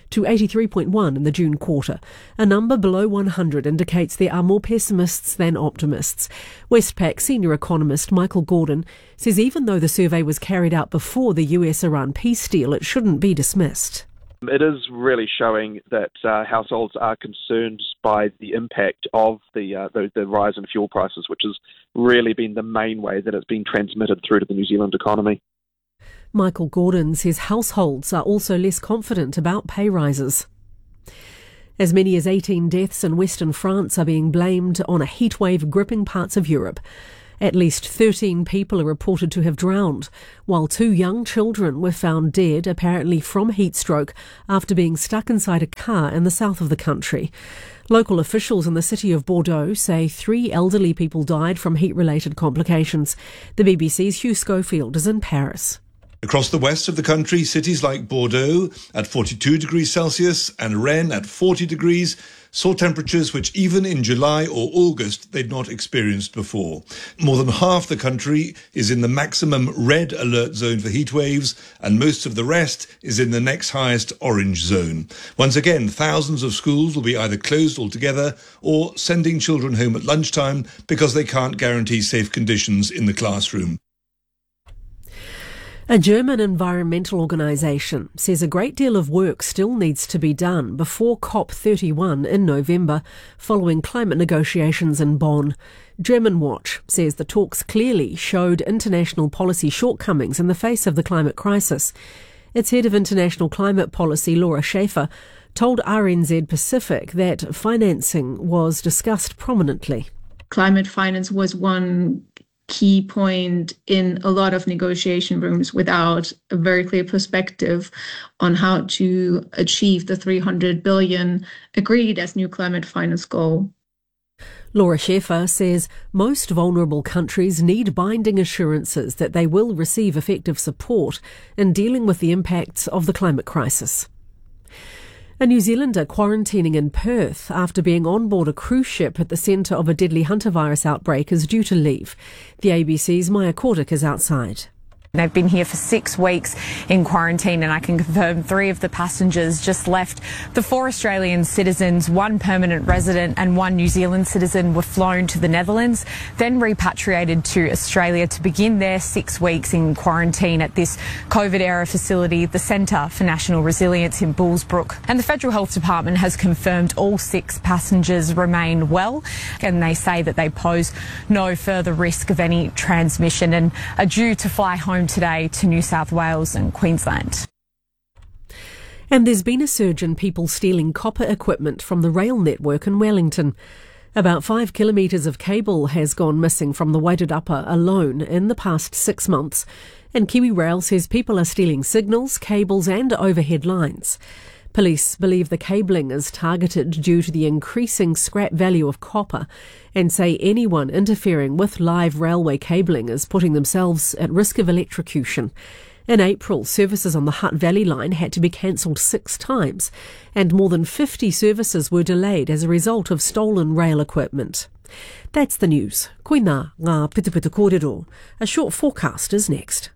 to 83.1 in the June quarter. A number below 100 indicates there are more pessimists than optimists. Westpac senior economist Michael Gordon says even though the survey was carried out before the US-Iran peace deal, it shouldn't be dismissed. It is really showing that households are concerned by the impact of the rise in fuel prices, which has really been the main way that it's been transmitted through to the New Zealand economy. Michael Gordon says households are also less confident about pay rises. As many as 18 deaths in Western France are being blamed on a heatwave gripping parts of Europe. At least 13 people are reported to have drowned, while 2 young children were found dead, apparently from heat stroke, after being stuck inside a car in the south of the country. Local officials in the city of Bordeaux say 3 elderly people died from heat-related complications. The BBC's Hugh Schofield is in Paris. Across the west of the country, cities like Bordeaux at 42 degrees Celsius and Rennes at 40 degrees saw temperatures which even in July or August they'd not experienced before. More than half the country is in the maximum red alert zone for heat waves, and most of the rest is in the next highest orange zone. Once again, thousands of schools will be either closed altogether or sending children home at lunchtime because they can't guarantee safe conditions in the classroom. A German environmental organisation says a great deal of work still needs to be done before COP31 in November, following climate negotiations in Bonn. German Watch says the talks clearly showed international policy shortcomings in the face of the climate crisis. Its head of international climate policy, Laura Schaefer, told RNZ Pacific that financing was discussed prominently. Climate finance was one key point in a lot of negotiation rooms without a very clear perspective on how to achieve the 300 billion agreed as new climate finance goal. Laura Schaefer says most vulnerable countries need binding assurances that they will receive effective support in dealing with the impacts of the climate crisis. A New Zealander quarantining in Perth after being on board a cruise ship at the centre of a deadly hantavirus outbreak is due to leave. The ABC's Maya Kordick is outside. They've been here for 6 weeks in quarantine, and I can confirm 3 of the passengers just left. The 4 Australian citizens, 1 permanent resident and 1 New Zealand citizen were flown to the Netherlands, then repatriated to Australia to begin their 6 weeks in quarantine at this COVID-era facility, the Centre for National Resilience in Bullsbrook. And the Federal Health Department has confirmed all 6 passengers remain well, and they say that they pose no further risk of any transmission and are due to fly home today to New South Wales and Queensland. And there's been a surge in people stealing copper equipment from the rail network in Wellington. About 5 kilometres of cable has gone missing from the Wairarapa alone in the past 6 months, and Kiwi Rail says people are stealing signals, cables and overhead lines. Police believe the cabling is targeted due to the increasing scrap value of copper and say anyone interfering with live railway cabling is putting themselves at risk of electrocution. In April, services on the Hutt Valley line had to be cancelled 6 times, and more than 50 services were delayed as a result of stolen rail equipment. That's the news. Koina ngā pitupitu kōrero. A short forecast is next.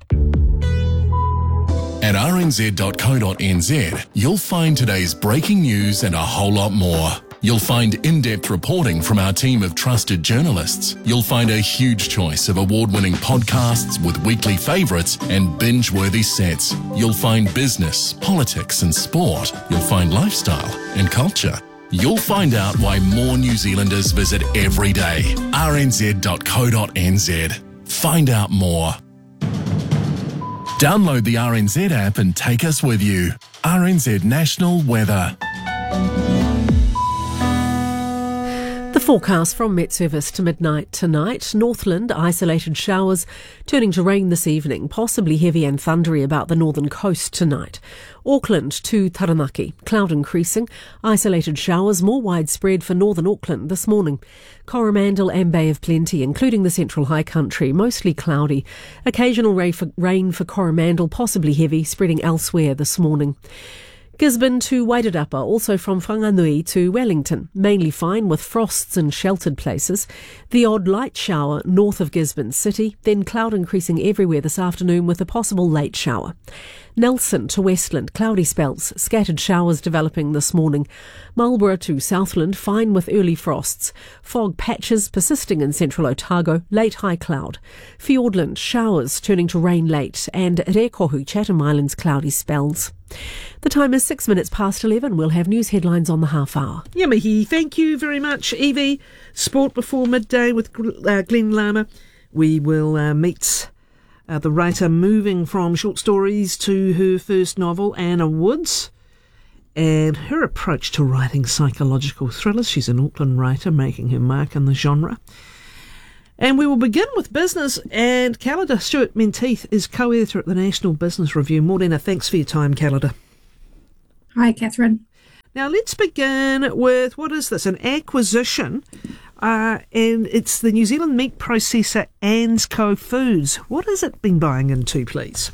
At rnz.co.nz, you'll find today's breaking news and a whole lot more. You'll find in-depth reporting from our team of trusted journalists. You'll find a huge choice of award-winning podcasts with weekly favourites and binge-worthy sets. You'll find business, politics and sport. You'll find lifestyle and culture. You'll find out why more New Zealanders visit every day. rnz.co.nz. Find out more. Download the RNZ app and take us with you. RNZ National Weather. The forecast from Met Service to midnight tonight. Northland, isolated showers, turning to rain this evening, possibly heavy and thundery about the northern coast tonight. Auckland to Taranaki, cloud increasing, isolated showers more widespread for northern Auckland this morning. Coromandel and Bay of Plenty, including the central high country, mostly cloudy. Occasional rain for Coromandel, possibly heavy, spreading elsewhere this morning. Gisborne to Wairarapa, also from Whanganui to Wellington, mainly fine with frosts in sheltered places. The odd light shower north of Gisborne City, then cloud increasing everywhere this afternoon with a possible late shower. Nelson to Westland, cloudy spells, scattered showers developing this morning. Marlborough to Southland, fine with early frosts. Fog patches persisting in central Otago, late high cloud. Fiordland, showers turning to rain late, and Rekohu, Chatham Islands, cloudy spells. The time is 6 minutes past 11. We'll have news headlines on the half hour. Yamahi, thank you very much, Evie. Sport before midday with Glenn Lama. We will meet the writer moving from short stories to her first novel, Anna Woods, and her approach to writing psychological thrillers. She's an Auckland writer making her mark in the genre. And we will begin with business, and Calida Stewart-Menteith is co-editor at the National Business Review. Morena, thanks for your time, Calida. Hi, Catherine. Now let's begin with, what is this, an acquisition, and it's the New Zealand meat processor ANZCO Foods. What has it been buying into, please?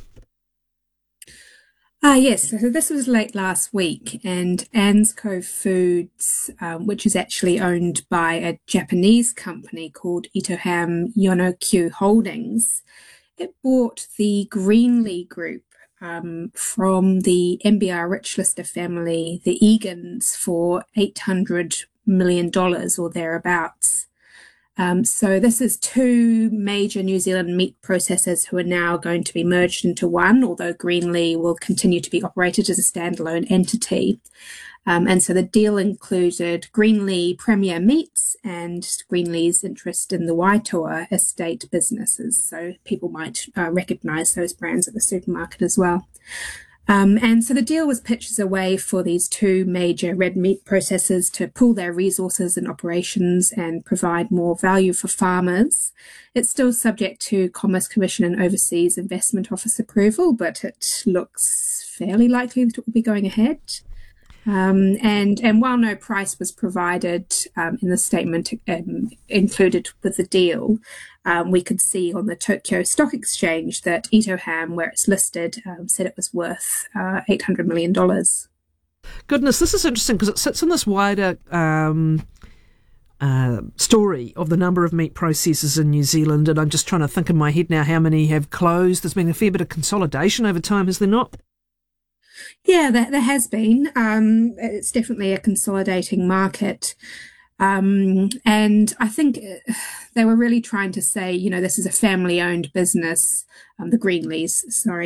Yes, so this was late last week, and ANZCO Foods, which is actually owned by a Japanese company called Itoham Yonokyu Holdings, it bought the Greenlee Group from the MBR Richlister family, the Egan's, for $800 million or thereabouts. So this is two major New Zealand meat processors who are now going to be merged into one, although Greenlee will continue to be operated as a standalone entity. And so the deal included Greenlee Premier Meats and Greenlee's interest in the Waitoa estate businesses. So people might recognise those brands at the supermarket as well. And so the deal was pitched as a way for these two major red meat processors to pool their resources and operations and provide more value for farmers. It's still subject to Commerce Commission and Overseas Investment Office approval, but it looks fairly likely that it will be going ahead. And while no price was provided in the statement included with the deal, we could see on the Tokyo Stock Exchange that Itoham, where it's listed, said it was worth $800 million. Goodness, this is interesting because it sits in this wider story of the number of meat processors in New Zealand, and I'm just trying to think in my head now how many have closed. There's been a fair bit of consolidation over time, has there not? Yeah, there has been. It's definitely a consolidating market. And I think they were really trying to say, you know, this is a family-owned business, the Greenlees,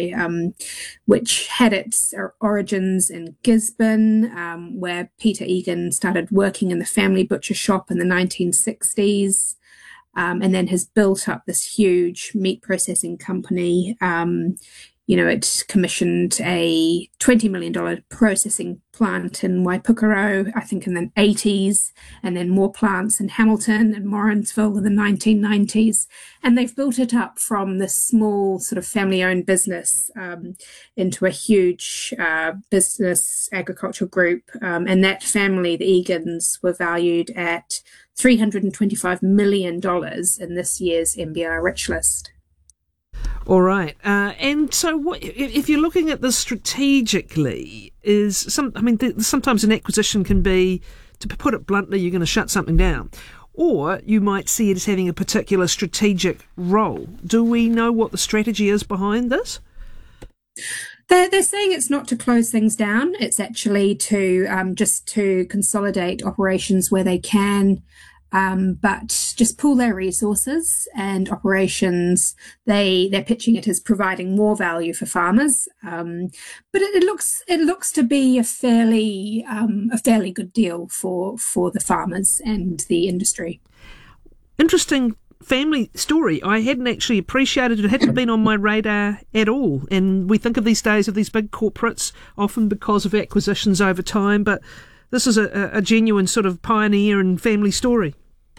which had its origins in Gisborne, where Peter Egan started working in the family butcher shop in the 1960s, and then has built up this huge meat processing company. You know, it commissioned a $20 million processing plant in Waipukaro, I think in the 80s, and then more plants in Hamilton and Morrinsville in the 1990s. And they've built it up from this small sort of family-owned business into a huge business agricultural group. And that family, the Egans, were valued at $325 million in this year's MBR Rich List. All right. And so what, if you're looking at this strategically, sometimes an acquisition can be, to put it bluntly, you're going to shut something down. Or you might see it as having a particular strategic role. Do we know what the strategy is behind this? They're saying it's not to close things down. It's actually to just to consolidate operations where they can, but just pool their resources and operations. They're pitching it as providing more value for farmers, but it looks to be a fairly good deal for the farmers and the industry. Interesting family story. I hadn't actually appreciated it. It hadn't been on my radar at all. And we think of these days of these big corporates often because of acquisitions over time, but this is a genuine sort of pioneer and family story.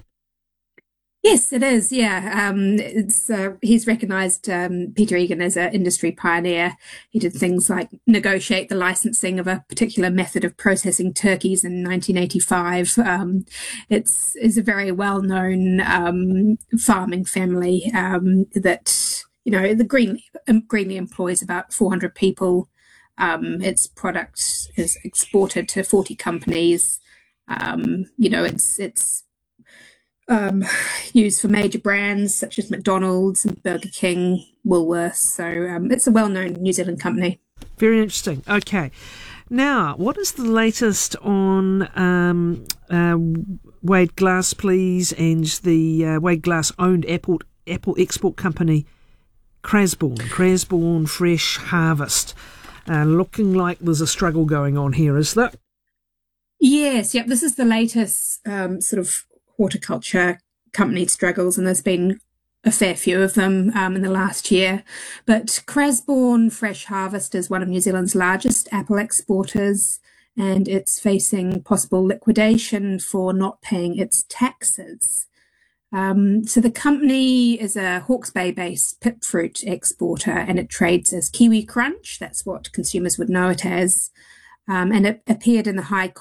Yes, it is. Yeah, he's recognised Peter Egan as an industry pioneer. He did things like negotiate the licensing of a particular method of processing turkeys in 1985. It's a very well-known farming family that, you know, the Greenlee employs about 400 people. Its product is exported to 40 companies. It's used for major brands such as McDonald's and Burger King, Woolworths. So it's a well-known New Zealand company. Very interesting. Okay. Now, what is the latest on Wade Glass, please, and the Wade Glass-owned Apple export company, Crasbourne Fresh Harvest? Looking like there's a struggle going on here, is there? Yes, yep. This is the latest sort of horticulture company struggles, and there's been a fair few of them in the last year. But Crasbourne Fresh Harvest is one of New Zealand's largest apple exporters, and it's facing possible liquidation for not paying its taxes. So the company is a Hawke's Bay-based pip fruit exporter, and it trades as Kiwi Crunch. That's what consumers would know it as. And it appeared in the High